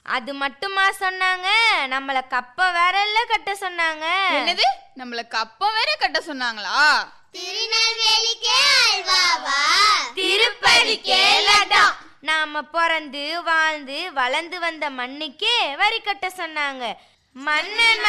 அது மட்டுமா சொன்னாங்க, நம்மள கப்ப வேற கட்ட சொன்னாங்க. என்னது, நம்மள கப்பம் வேற கட்ட சொன்னாங்களா? திருநெல்வேலிக்கே அல்வாவா, திருப்பதிக்கே லட்டம். நாம பிறந்து வாழ்ந்து வளர்ந்து வந்த மண்ணுக்கே வரி கட்ட சொன்னாங்க. மன்னன்